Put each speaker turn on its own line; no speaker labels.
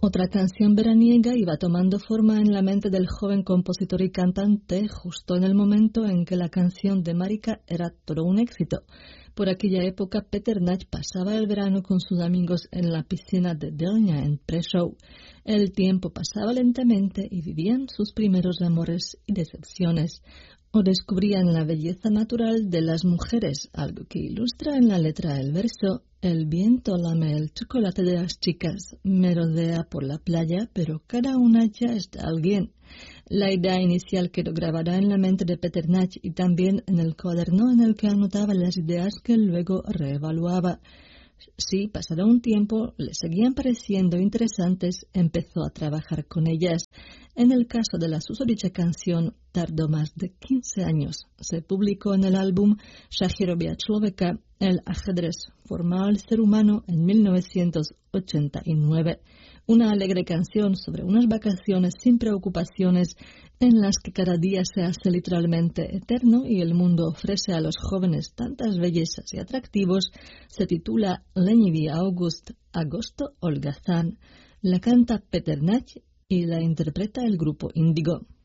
Otra canción veraniega iba tomando forma en la mente del joven compositor y cantante justo en el momento en que la canción de Marika era todo un éxito. Por aquella época, Peter Nagy pasaba el verano con sus amigos en la piscina de Delnia en Prešov. El tiempo pasaba lentamente y vivían sus primeros amores y decepciones, o descubrían la belleza natural de las mujeres, algo que ilustra en la letra el verso: el viento lame el chocolate de las chicas, merodea por la playa, pero cada una ya está alguien. La idea inicial quedó grabada en la mente de Peter Nagy y también en el cuaderno en el que anotaba las ideas que luego reevaluaba. Si, pasado un tiempo, le seguían pareciendo interesantes, empezó a trabajar con ellas. En el caso de la susodicha canción, tardó más de 15 años. Se publicó en el álbum Šachérovia člověka, El ajedrez forma al ser humano, en 1989. Una alegre canción sobre unas vacaciones sin preocupaciones en las que cada día se hace literalmente eterno y el mundo ofrece a los jóvenes tantas bellezas y atractivos, se titula Lenivý august, agosto holgazán. La canta Peter Nagy y la interpreta el grupo Índigo.